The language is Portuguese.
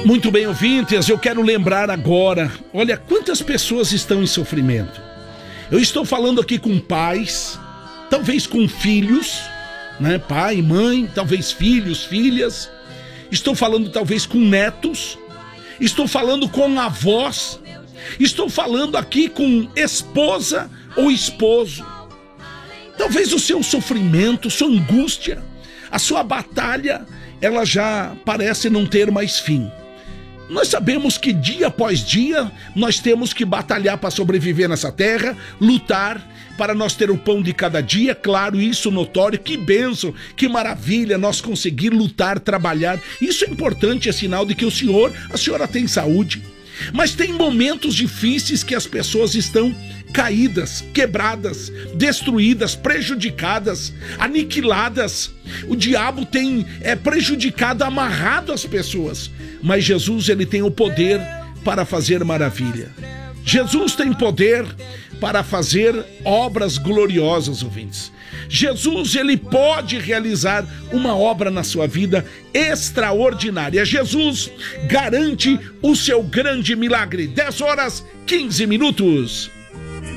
Muito bem, ouvintes, eu quero lembrar agora, olha quantas pessoas estão em sofrimento. Eu estou falando aqui com pais, talvez com filhos, né? Pai, mãe, talvez filhos, filhas. Estou falando talvez com netos. Estou falando com avós. Estou falando aqui com esposa ou esposo. Talvez o seu sofrimento, sua angústia, a sua batalha, ela já parece não ter mais fim. Nós sabemos que dia após dia nós temos que batalhar para sobreviver nessa terra, lutar para nós ter o pão de cada dia, claro, isso notório, que bênção, que maravilha nós conseguir lutar, trabalhar. Isso é importante, é sinal de que a senhora tem saúde. Mas tem momentos difíceis que as pessoas estão caídas, quebradas, destruídas, prejudicadas, aniquiladas. O diabo tem prejudicado, amarrado as pessoas. Mas Jesus, ele tem o poder para fazer maravilha. Jesus tem poder para fazer obras gloriosas, ouvintes. Jesus, ele pode realizar uma obra na sua vida extraordinária. Jesus garante o seu grande milagre. 10 horas, 15 minutos.